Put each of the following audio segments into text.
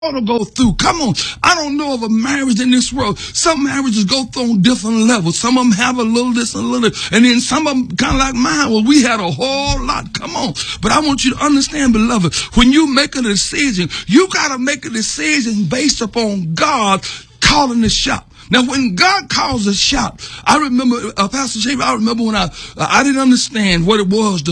to go through. Come on. I don't know of a marriage in this world. Some marriages go through on different levels. Some of them have a little this and a little, and then some of them kind of like mine. Well, we had a whole lot. Come on. But I want you to understand, beloved, when you make a decision, you got to make a decision based upon God calling the shot. Now, when God calls a shot, I remember, Pastor Shaver, I remember when I didn't understand what it was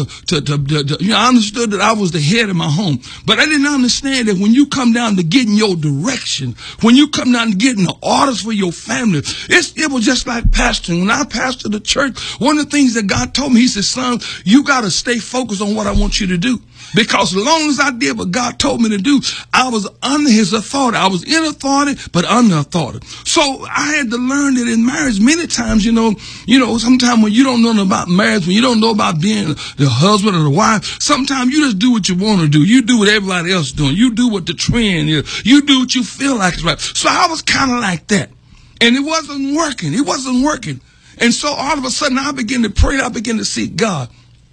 I understood that I was the head of my home, but I didn't understand that when you come down to getting your direction, when you come down to getting the orders for your family, it was just like pastoring. When I pastored the church, one of the things that God told me, he said, son, you got to stay focused on what I want you to do. Because as long as I did what God told me to do, I was under his authority. I was in authority, but under authority. So I had to learn that in marriage, many times, sometimes when you don't know about marriage, when you don't know about being the husband or the wife, sometimes you just do what you want to do. You do what everybody else is doing. You do what the trend is. You do what you feel like is right. So I was kind of like that. And it wasn't working. It wasn't working. And so all of a sudden I began to pray. I began to seek God.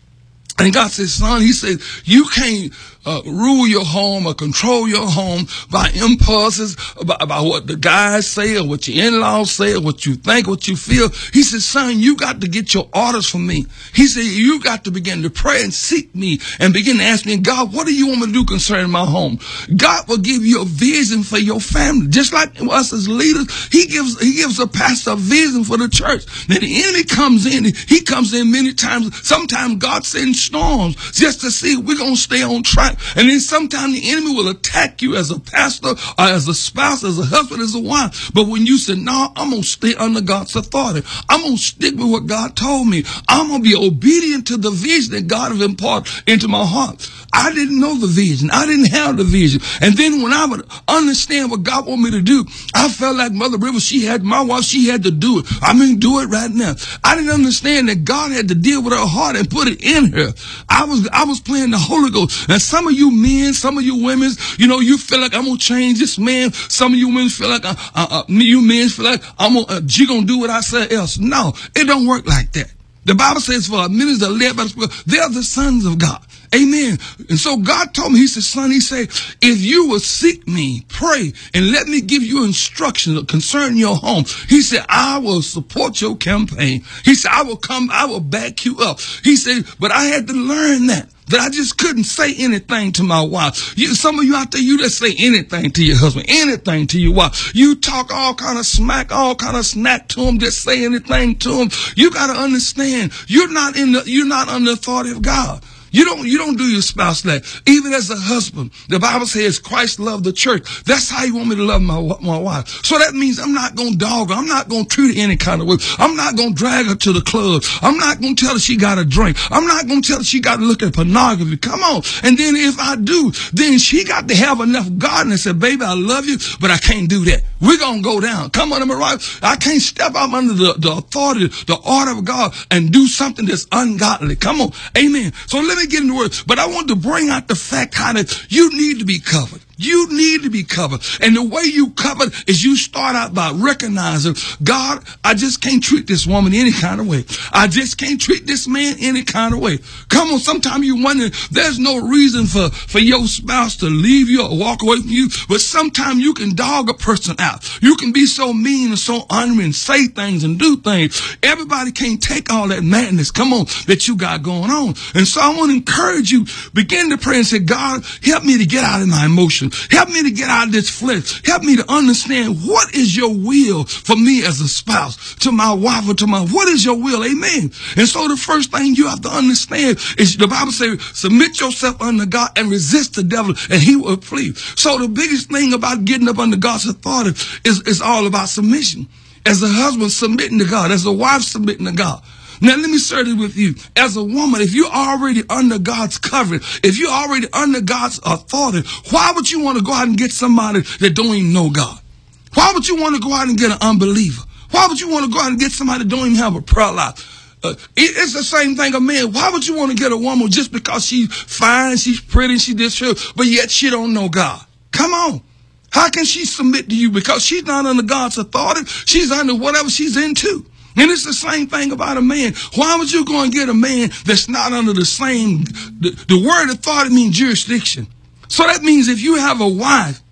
And God said, son, he said, you can't rule your home or control your home by impulses, by what the guys say or what your in-laws say or what you think, what you feel. He said, son, you got to get your orders from me. He said, you got to begin to pray and seek me and begin to ask me, God, what do you want me to do concerning my home? God will give you a vision for your family. Just like us as leaders, he gives a pastor a vision for the church. Then the enemy comes in. He comes in many times. Sometimes God sends storms just to see if we're going to stay on track. And then sometimes the enemy will attack you as a pastor or as a spouse, as a husband, as a wife. But when you say, no, I'm going to stay under God's authority. I'm going to stick with what God told me. I'm going to be obedient to the vision that God has imparted into my heart. I didn't know the vision. I didn't have the vision. And then when I would understand what God wanted me to do, I felt like Mother Rivers, my wife, she had to do it. I mean, do it right now. I didn't understand that God had to deal with her heart and put it in her. I was playing the Holy Ghost. And some of you men, some of you women, you feel like I'm going to change this man. Some of you women feel like, you men feel like she going to do what I say else. No, it don't work like that. The Bible says for a minute that led by the Spirit, they are the sons of God. Amen. And so God told me, he said, son, he said, if you will seek me, pray, and let me give you instructions concerning your home, he said, I will support your campaign. He said, I will back you up. He said, but I had to learn that I just couldn't say anything to my wife. Some of you out there, you just say anything to your husband, anything to your wife. You talk all kind of smack, all kind of snack to him, just say anything to him. You got to understand, you're not under the authority of God. You don't do your spouse that. Even as a husband, the Bible says Christ loved the church. That's how you want me to love my wife. So that means I'm not going to dog her. I'm not going to treat her any kind of way. I'm not going to drag her to the club. I'm not going to tell her she got to drink. I'm not going to tell her she got to look at pornography. Come on. And then if I do, then she got to have enough God and say, baby, I love you, but I can't do that. We're going to go down. Come on, am I right? I can't step out under the authority, the order of God and do something that's ungodly. Come on. Amen. So let me get into word, but I want to bring out the fact how that you need to be covered. You need to be covered. And the way you cover is you start out by recognizing, God, I just can't treat this woman any kind of way. I just can't treat this man any kind of way. Come on, sometimes you wonder, there's no reason for your spouse to leave you or walk away from you, but sometimes you can dog a person out. You can be so mean and so honoring and say things and do things. Everybody can't take all that madness, come on, that you got going on. And so I want to encourage you, begin to pray and say, God, help me to get out of my emotions. Help me to get out of this flesh. Help me to understand what is your will for me as a spouse, to my wife or to what is your will? Amen. And so the first thing you have to understand is the Bible says, submit yourself unto God and resist the devil and he will flee. So the biggest thing about getting up under God's authority is all about submission. As a husband submitting to God, as a wife submitting to God. Now, let me share this with you. As a woman, if you're already under God's covering, if you're already under God's authority, why would you want to go out and get somebody that don't even know God? Why would you want to go out and get an unbeliever? Why would you want to go out and get somebody that don't even have a prayer life? It's the same thing a man. Why would you want to get a woman just because she's fine, she's pretty, she this, but yet she don't know God? Come on. How can she submit to you? Because she's not under God's authority. She's under whatever she's into. And it's the same thing about a man. Why would you go and get a man that's not under the word authority means jurisdiction. So that means if you have a wife